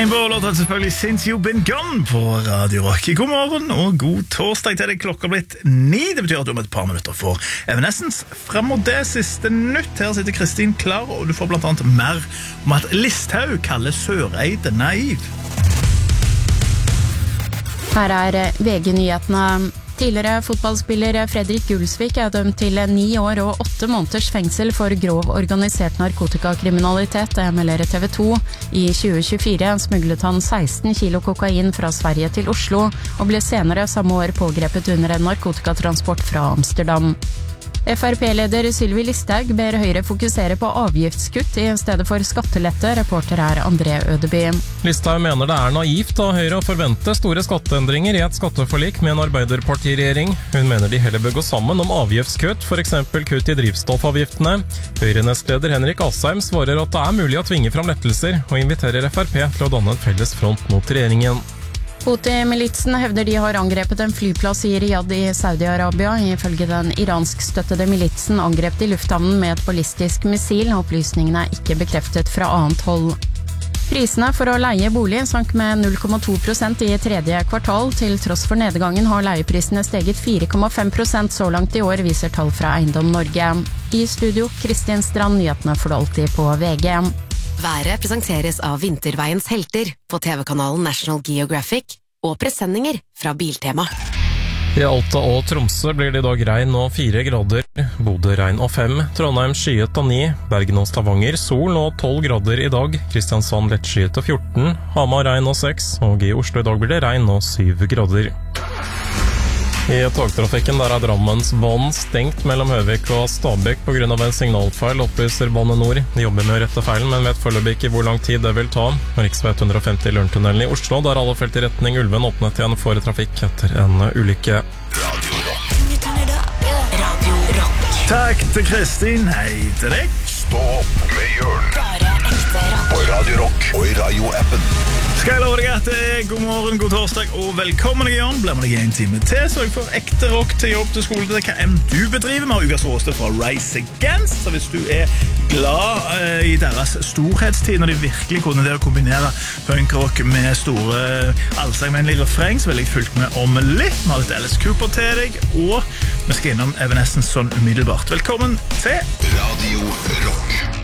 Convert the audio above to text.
Rainbow låter selvfølgelig Since You've Been Gone på Radio Rock. God morgen og god torsdag til deg. Klokka har blitt 9. Det betyr at du om et par minutter får Evanescence. Frem mot det siste nytt. Her sitter Kristin klar, og du får blant annet mer om at Listhaug kaller Søreide naiv. Her er VG-nyhetene. Tidligere fotballspiller Fredrik Gulsvik er dømt til 9 år og 8 måneders fengsel for grov organisert narkotikakriminalitet, det melder TV 2. I 2024 smuglet han 16 kilo kokain fra Sverige til Oslo, og ble senere samme år pågrepet under en narkotikatransport fra Amsterdam. FrP-leder Sylvi Listhaug ber Høyre fokusere på avgiftskutt i stedet for skattelette. Reporter er André Ødeby. Listhaug mener det er naivt av Høyre å forvente store skatteendringer i et skatteforlik med en arbeiderpartiregjering. Hun mener de heller bør gå sammen om avgiftskutt, for eksempel kutt i drivstoffavgiftene. Høyre-nestleder Henrik Asheim svarer at det er mulig å tvinge fram lettelser, og inviterer FrP til å danne en felles front mot regjeringen. Houthi-militsen hevder de har angrepet en flyplass i Riyadh i Saudi-Arabia. Ifølge den iranskstøttede militsen angrep de lufthavnen med et ballistisk missil. Opplysningene er ikke bekreftet fra annet hold. Prisene for å leie bolig sank med 0,2% i tredje kvartal. Til tross for nedgangen har leieprisene steget 4,5% så langt i år, viser tall fra Eiendom Norge. I studio, Kristin Strand, nyhetene får du alltid på VG. Været presenteres av Vinterveiens helter på TV-kanalen National Geographic og presenninger fra Biltema. I Alta og Tromsø blir det i dag regn og 4 grader, Bodø regn og 5, Trondheim skyet og 9, Bergen og Stavanger sol og 12 grader i dag, Kristiansand lettskyet og 14, Hamar regn og 6, og i Oslo i dag blir det regn og 7 grader. I togtrafikken der er Drammensbanen stengt mellom Høvik og Stabekk på grunn av en signalfeil, opplyser Bane Nor. De jobber med å rette feilen, men vet foreløpig ikke hvor lang tid det vil ta. Riksvei 150 Lørntunnelen i Oslo, der alle felt i retning Ulven åpnet igjen for trafikk etter en ulykke. Radio Rock. Takk til Kristin, hei til deg. Stå opp med Jørn. Bare ekte rock. På Radio Rock og i radioappen. Skal jeg love deg at god morgen, god torsdag og velkommen deg, Jørn. Blir med deg en time til, så jeg får ekte rock til jobb til skole til hva enn du bedriver. Vi har ukas råsted fra Rise Against, så hvis du er glad i deres storhetstid, når de virkelig kunne det å kombinere punkrock med store allsangvennlige refreng, så vil jeg fulgt med om litt. Vi har litt Alice Cooper til deg, og vi skal innom Evanescence sånn umiddelbart. Velkommen til Radio Rock.